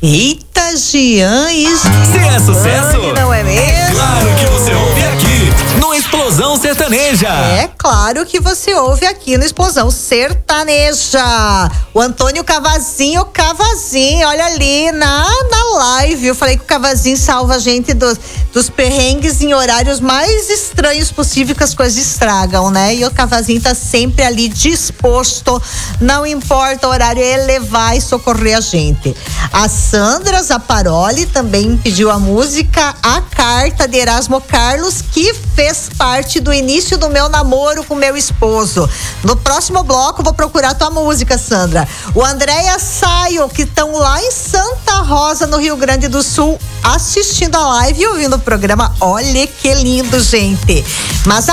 Eita, Jean, isso se é sucesso, não é mesmo? É claro que você ouve aqui no Explosão Sertaneja. É claro que você ouve aqui no Explosão Sertaneja. O Antônio Cavazinho, olha ali na live. Eu falei que o Cavazinho salva a gente dos perrengues em horários mais estranhos possível, que as coisas estragam, né? E o Cavazinho tá sempre ali disposto, não importa o horário, ele levar e socorrer a gente. A Sandra Zaparoli também pediu a música A Carta, de Erasmo Carlos, que fez parte do início do meu namoro com meu esposo. No próximo bloco vou procurar tua música, Sandra. O André e a Saio, que estão lá em Santa Rosa, no Rio Grande do Sul, assistindo a live e ouvindo o programa. Olha que lindo, gente. Mas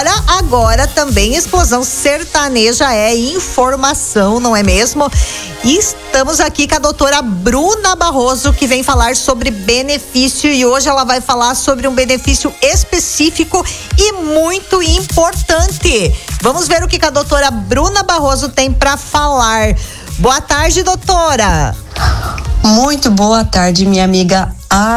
agora também Explosão Sertaneja é informação, não é mesmo? E estamos aqui com a doutora Bruna Barroso, que vem falar sobre benefício, e hoje ela vai falar sobre um benefício específico e muito importante. Vamos ver o que a doutora Bruna Barroso tem para falar. Boa tarde, doutora. Muito boa tarde, minha amiga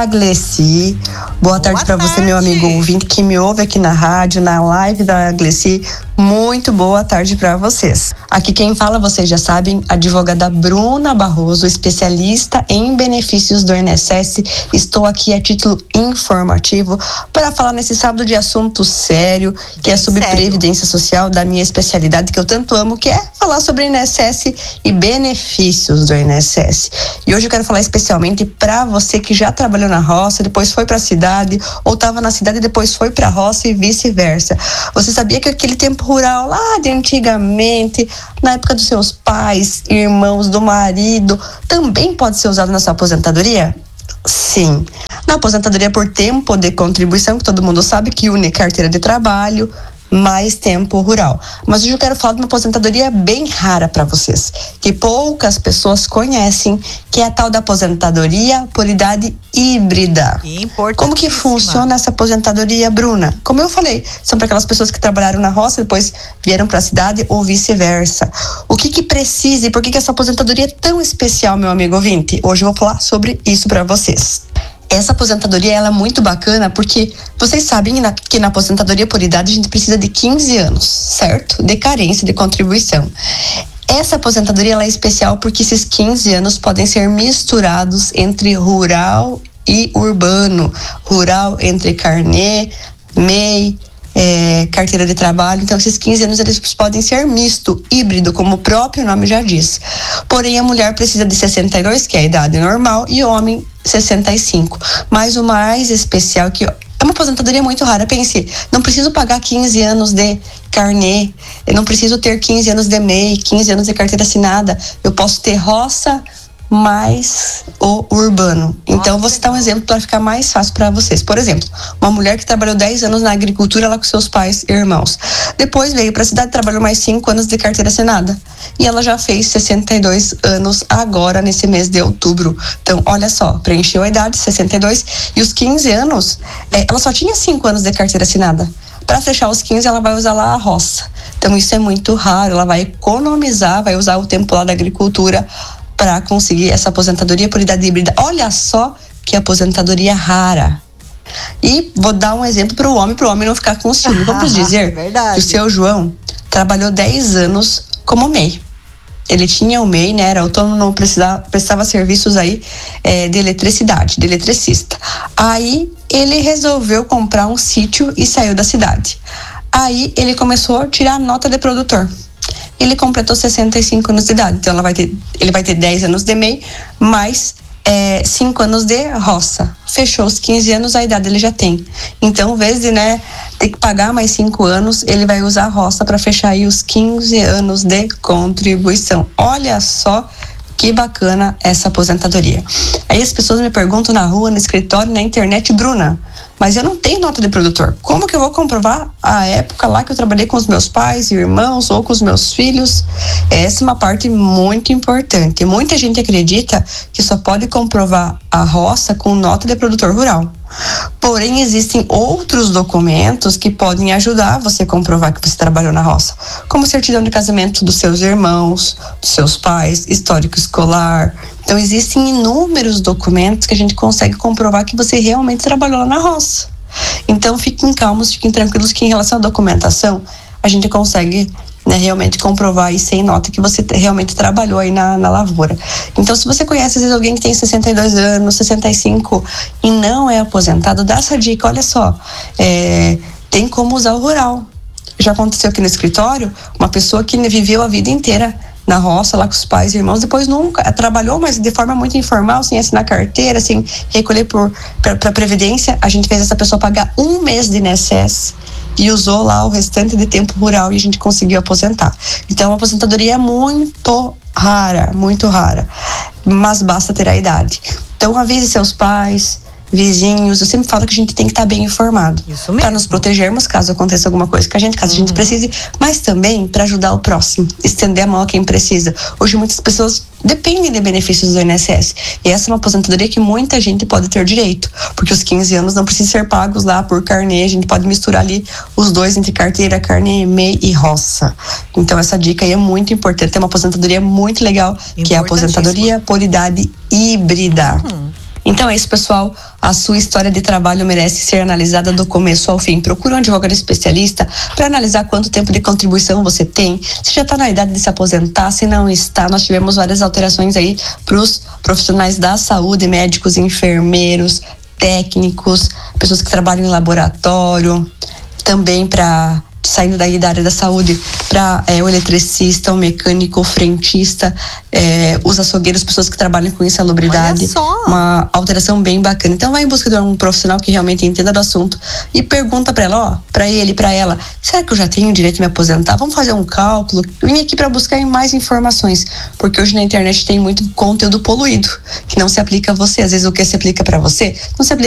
Agleci. Boa tarde para você, meu amigo ouvinte que me ouve aqui na rádio, na live da Agleci. Muito boa tarde para vocês. Aqui quem fala, vocês já sabem, a advogada Bruna Barroso, especialista em benefícios do INSS. Estou aqui a título informativo para falar nesse sábado de assunto sério, que é sobre previdência social, da minha especialidade, que eu tanto amo, que é falar sobre INSS e benefícios do INSS. E hoje eu quero falar especialmente para você que já trabalhou na roça, depois foi para a cidade, ou estava na cidade e depois foi para a roça e vice-versa. Você sabia que aquele tempo rural lá de antigamente, na época dos seus pais, irmãos, do marido, também pode ser usado na sua aposentadoria? Sim. Na aposentadoria por tempo de contribuição, que todo mundo sabe que une carteira de trabalho mais tempo rural. Mas hoje eu quero falar de uma aposentadoria bem rara para vocês, que poucas pessoas conhecem, que é a tal da aposentadoria por idade híbrida. Como que funciona essa aposentadoria, Bruna? Como eu falei, são para aquelas pessoas que trabalharam na roça e depois vieram para a cidade ou vice-versa. O que precisa e por que essa aposentadoria é tão especial, meu amigo ouvinte? Hoje eu vou falar sobre isso para vocês. Essa aposentadoria ela é muito bacana porque vocês sabem que na aposentadoria por idade a gente precisa de 15 anos, certo? De carência de contribuição. Essa aposentadoria ela é especial porque esses 15 anos podem ser misturados entre rural e urbano. Rural entre carnê, MEI, carteira de trabalho. Então esses 15 anos eles podem ser misto, híbrido, como o próprio nome já diz. Porém a mulher precisa de 62, que é a idade normal, e o homem 65. Mas o mais especial que é uma aposentadoria muito rara. Pense, não preciso pagar 15 anos de carnê, eu não preciso ter 15 anos de MEI, 15 anos de carteira assinada. Eu posso ter roça mais o urbano. Então, vou citar um exemplo para ficar mais fácil para vocês. Por exemplo, uma mulher que trabalhou 10 anos na agricultura lá com seus pais e irmãos. Depois veio para a cidade e trabalhou mais 5 anos de carteira assinada. E ela já fez 62 anos agora, nesse mês de outubro. Então, olha só, preencheu a idade, 62, e os 15 anos, ela só tinha 5 anos de carteira assinada. Para fechar os 15, ela vai usar lá a roça. Então, isso é muito raro. Ela vai economizar, vai usar o tempo lá da agricultura para conseguir essa aposentadoria por idade híbrida. Olha só que aposentadoria rara. E vou dar um exemplo para o homem não ficar com ciúme. Vamos dizer que o seu João trabalhou 10 anos como MEI. Ele tinha o MEI, né? Era autônomo, não prestava serviços aí de eletricidade, de eletricista. Aí ele resolveu comprar um sítio e saiu da cidade. Aí ele começou a tirar nota de produtor. Ele completou 65 anos de idade, então ele vai ter 10 anos de MEI, mais 5 anos de roça. Fechou os 15 anos, a idade ele já tem. Então, em vez de ter que pagar mais 5 anos, ele vai usar a roça para fechar aí os 15 anos de contribuição. Olha só que bacana essa aposentadoria. Aí as pessoas me perguntam na rua, no escritório, na internet: Bruna, mas eu não tenho nota de produtor. Como que eu vou comprovar a época lá que eu trabalhei com os meus pais e irmãos ou com os meus filhos? Essa é uma parte muito importante. Muita gente acredita que só pode comprovar a roça com nota de produtor rural. Porém, existem outros documentos que podem ajudar você a comprovar que você trabalhou na roça, como certidão de casamento dos seus irmãos, dos seus pais, histórico escolar, Então existem inúmeros documentos que a gente consegue comprovar que você realmente trabalhou lá na roça. Então fiquem calmos, fiquem tranquilos que em relação à documentação, a gente consegue, né, realmente comprovar e sem nota que você realmente trabalhou aí na lavoura. Então, se você conhece às vezes alguém que tem 62 anos, 65 e não é aposentado, dá essa dica, olha só, tem como usar o rural. Já aconteceu aqui no escritório, uma pessoa que viveu a vida inteira na roça, lá com os pais e irmãos, depois nunca trabalhou, mas de forma muito informal, sem assinar carteira, sem recolher para Previdência. A gente fez essa pessoa pagar 1 mês de INSS e usou lá o restante de tempo rural e a gente conseguiu aposentar. Então, a aposentadoria é muito rara, mas basta ter a idade. Então, avise seus pais, vizinhos. Eu sempre falo que a gente tem que estar bem informado para nos protegermos caso aconteça alguma coisa com a gente, caso a gente precise, mas também para ajudar o próximo, estender a mão a quem precisa. Hoje muitas pessoas dependem de benefícios do INSS e essa é uma aposentadoria que muita gente pode ter direito, porque os 15 anos não precisam ser pagos lá por carnê, a gente pode misturar ali os dois entre carteira, carnê, MEI e roça. Então essa dica aí é muito importante, tem uma aposentadoria muito legal, que é a aposentadoria por idade híbrida. Então é isso, pessoal. A sua história de trabalho merece ser analisada do começo ao fim. Procure um advogado especialista para analisar quanto tempo de contribuição você tem, se já está na idade de se aposentar, se não está. Nós tivemos várias alterações aí para os profissionais da saúde, médicos, enfermeiros, técnicos, pessoas que trabalham em laboratório, também para saindo daí da área da saúde para o eletricista, o mecânico, o frentista, os açougueiros, pessoas que trabalham com insalubridade. Uma alteração bem bacana. Então vai em busca de um profissional que realmente entenda do assunto e pergunta para ela, para ele, para ela, será que eu já tenho direito de me aposentar? Vamos fazer um cálculo. Eu vim aqui para buscar mais informações, porque hoje na internet tem muito conteúdo poluído que não se aplica a você. Às vezes o que se aplica para você não se aplica